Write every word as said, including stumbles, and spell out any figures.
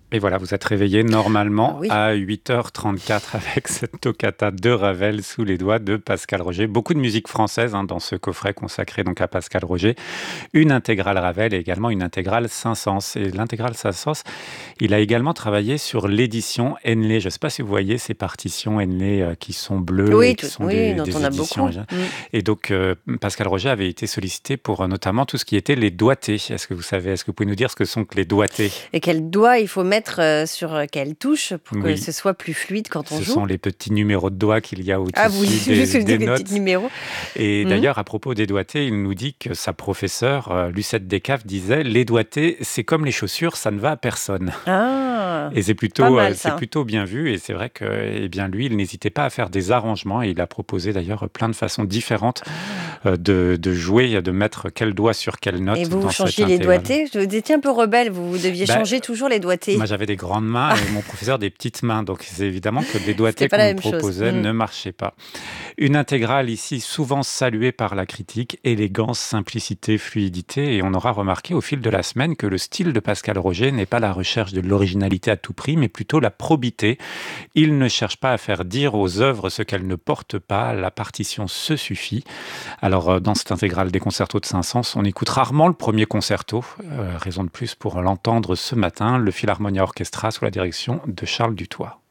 Et voilà, vous êtes réveillé Ah normalement oui. à huit heures trente-quatre avec cette toccata de Ravel sous les doigts de Pascal Roger. Beaucoup de musique française hein, dans ce coffret consacré donc à Pascal Roger. Une intégrale Ravel et également une intégrale Saint-Saëns. Et l'intégrale Saint-Saëns, il a également travaillé sur l'édition Henley. Je ne sais pas si vous voyez ces partitions Henley euh, qui sont bleues et Oui, qui tout sont oui, des, dont on des a éditions. beaucoup. Mmh. Et donc, euh, Pascal Roger avait été sollicité pour euh, notamment tout ce qui était les doigtés. Est-ce que vous savez, est-ce que vous pouvez nous dire ce que sont que les doigtés? Et quel doigt il faut mettre, heu, sur, heu, quelle touche pour que Oui, ce soit plus fluide quand on ce joue? sont les petits numéros de doigts qu'il y a Ah, vous au-dessus juste des, vous des dire les petits notes. numéros? Et Mmh. d'ailleurs, à propos des doigtés, il nous dit que sa professeure, euh, Lucette Descaves, disait: les doigtés, c'est comme les chaussures, ça ne va à personne. Ah! Et c'est Pas plutôt, euh, mal c'est ça. plutôt bien vu. Et c'est vrai que, eh bien, lui, il n'hésitait pas à faire des arrangements. Et il a proposé d'ailleurs plein de façons différentes Ah! euh, de, de jouer, de mettre quel doigt sur quelle Et note vous, vous dans cette changiez les intégrale. doigtés? Vous étiez un peu rebelle, vous, vous deviez Ben, changer toujours les doigtés? moi, j'avais des grandes mains et mon professeur des petites mains. Donc, c'est évidemment que les C'était doigtés pas qu'on la me même chose. proposait Mmh. ne marchaient pas. Une intégrale ici souvent saluée par la critique, élégance, simplicité, fluidité, et on aura remarqué au fil de la semaine que le style de Pascal Roger n'est pas la recherche de l'originalité à tout prix, mais plutôt la probité. Il ne cherche pas à faire dire aux œuvres ce qu'elles ne portent pas, la partition se suffit. Alors euh, dans cette intégrale des concertos de Saint-Saëns, on écoute rarement le premier concerto, euh, raison de plus pour l'entendre ce matin, le Philharmonia Orchestra sous la direction de Charles Dutoit.